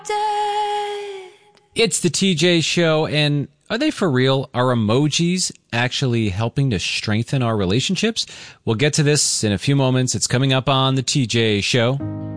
It's the TJ Show, and are they for real? Are emojis actually helping to strengthen our relationships? We'll get to this in a few moments. It's coming up on the TJ Show.